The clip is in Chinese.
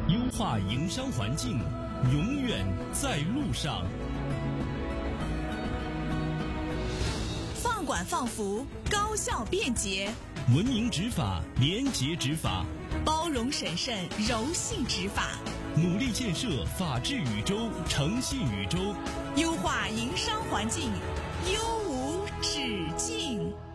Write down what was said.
优化营商环境，永远在路上。 放管放服，高效便捷； 文明执法，廉洁执法； 包容审慎，柔性执法； 努力建设法治宇宙，诚信宇宙； 优化营商环境，优无止境。